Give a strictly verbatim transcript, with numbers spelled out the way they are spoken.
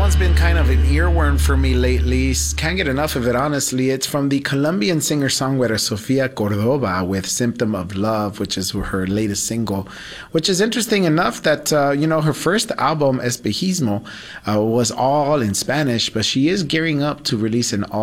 one's been kind of an earworm for me lately. Can't get enough of it, honestly. It's from the Colombian singer-songwriter Sofia Cordova with Symptom of Love, which is her latest single, which is interesting enough that, uh, you know, her first album, Espejismo, uh, was all in Spanish, but she is gearing up to release an all